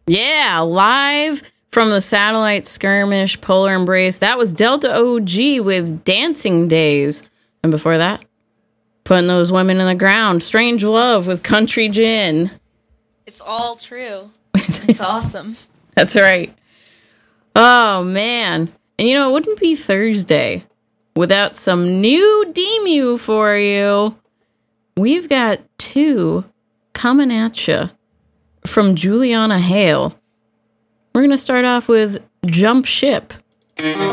Yeah, live from the Satellite Skirmish Polar Embrace. That was Delta OG with Dancing Days. And before that, Putting Those Women in the Ground. Strange Love with Country Gin. It's all true. It's awesome. That's right. Oh, man. And you know, it wouldn't be Thursday without some new Demu for you. We've got two coming at you from Juliana Hale. We're going to start off with Jump Ship.